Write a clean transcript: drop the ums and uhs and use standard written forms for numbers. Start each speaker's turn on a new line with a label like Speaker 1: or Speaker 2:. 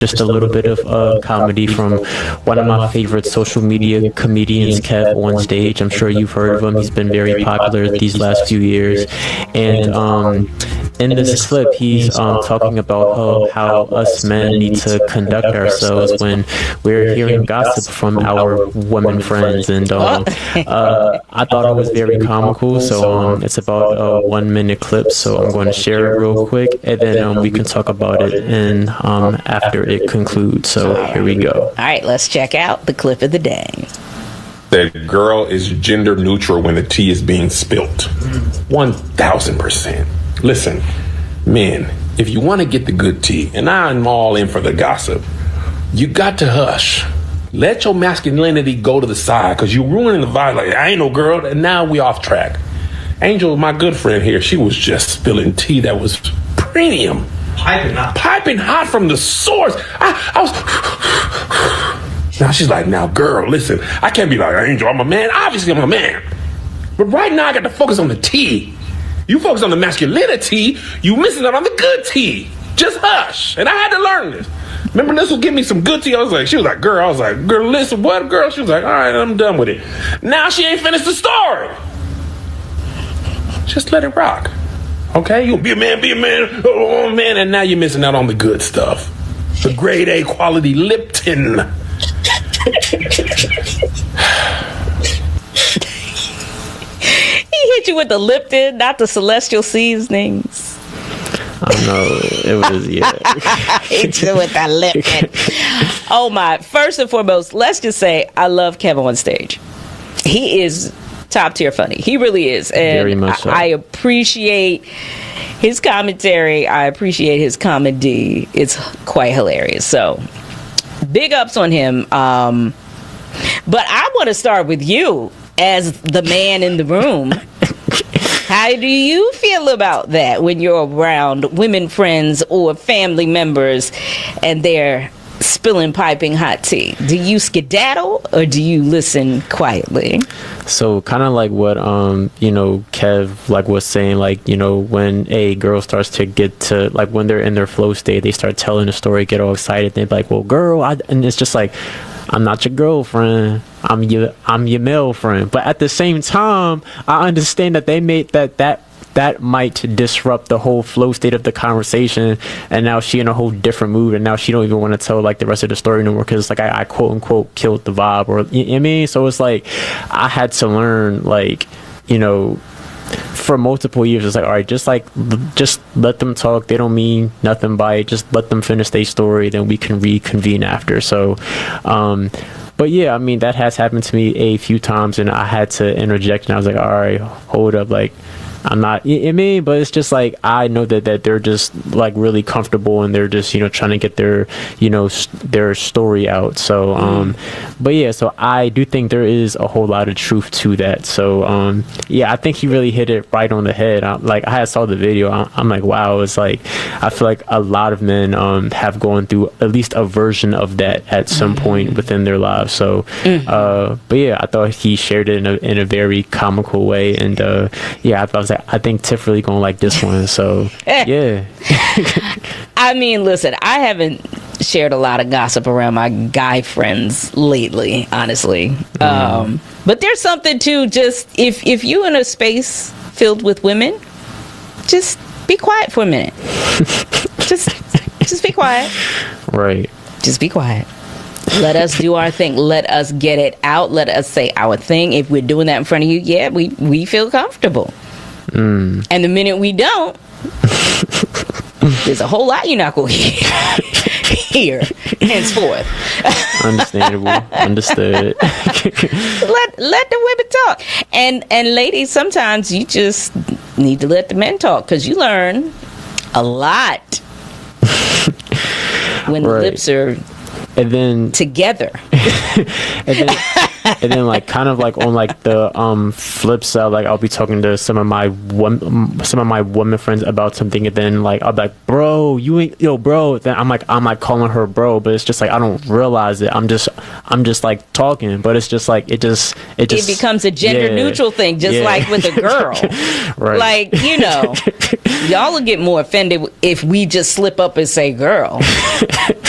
Speaker 1: just a little bit of comedy from one of my favorite social media comedians, Kev On Stage. I'm sure you've heard of him. He's been very popular these last few years. And in this clip, he's talking about how us men need to conduct ourselves when we're hearing gossip from our women friends. And I thought it was very comical. So it's about a 1 minute clip. So I'm going to share it real quick, and then we can talk about it and after it concludes. So here we go.
Speaker 2: All right, let's check out the clip of the day.
Speaker 3: That girl is gender neutral when the tea is being spilt. 1,000%. Listen, men, if you want to get the good tea, and I'm all in for the gossip, you got to hush. Let your masculinity go to the side, because you're ruining the vibe. Like, I ain't no girl, and now we off track. Angel, my good friend here, she was just spilling tea that was premium. Piping hot from the source. I was... Now she's like, now, girl, listen, I can't be like, Angel, I'm a man. Obviously, I'm a man. But right now, I got to focus on the tea. You focus on the masculinity, you missing out on the good tea. Just hush. And I had to learn this. Remember, this will give me some good tea. She was like, girl. I was like, girl, listen, what, girl? She was like, all right, I'm done with it. Now she ain't finished the story. Just let it rock. Okay? You'll be a man, oh, man. And now you're missing out on the good stuff. The grade A quality Lipton.
Speaker 2: He hit you with the Lipton, not the celestial seasonings.
Speaker 1: I don't know. It was, yeah.
Speaker 2: Hit you with the Lipton. Oh, my. First and foremost, let's just say I love Kevin On Stage. He is top tier funny. He really is. And
Speaker 1: very much so.
Speaker 2: I appreciate his commentary. I appreciate his comedy. It's quite hilarious. So, big ups on him. But I want to start with you as the man in the room. How do you feel about that when you're around women friends or family members and they're spilling piping hot tea? Do you skedaddle or do you listen quietly?
Speaker 1: So kind of like what Kev like was saying, like, when a girl starts to get to, like, when they're in their flow state, they start telling a story, get all excited, they're like, well, girl, and it's just like, I'm not your girlfriend, I'm your male friend. But at the same time, I understand that they made that might disrupt the whole flow state of the conversation, and now she in a whole different mood, and now she don't even want to tell like the rest of the story no more, because like I quote unquote killed the vibe, or you know what I mean. So it's like I had to learn, like, for multiple years, it's like, all right, just let them talk. They don't mean nothing by it. Just let them finish their story, then we can reconvene after. So but yeah, I mean, that has happened to me a few times, and I had to interject, and I was like, all right, hold up, like, I'm not, I mean, but it's just like, I know that they're just like really comfortable, and they're just, trying to get their, their story out. So, but yeah, so I do think there is a whole lot of truth to that. So, yeah, I think he really hit it right on the head. I saw the video. I'm like, wow, it's like, I feel like a lot of men, have gone through at least a version of that at some point within their lives. So, but yeah, I thought he shared it in a very comical way. And, yeah, I was like, I think Tiff really gonna like this one. So yeah.
Speaker 2: I mean, listen, I haven't shared a lot of gossip around my guy friends lately, honestly. But there's something to just, if you in a space filled with women, just be quiet for a minute. just be quiet.
Speaker 1: Right.
Speaker 2: Just be quiet. Let us do our thing. Let us get it out. Let us say our thing. If we're doing that in front of you, yeah, we feel comfortable. And the minute we don't, there's a whole lot you're not going to hear henceforth.
Speaker 1: Understandable. Understood.
Speaker 2: Let the women talk. And ladies, sometimes you just need to let the men talk, because you learn a lot when the lips are together.
Speaker 1: And then like kind of like on like the flip side, like I'll be talking to some of my women friends about something, and then like I'll be like, bro, you ain't, bro. Then I'm like calling her bro, but it's just like I don't realize it. I'm just like talking, but it's just like it
Speaker 2: becomes a gender neutral thing, just like with a girl.
Speaker 1: Right.
Speaker 2: Like, y'all will get more offended if we just slip up and say girl.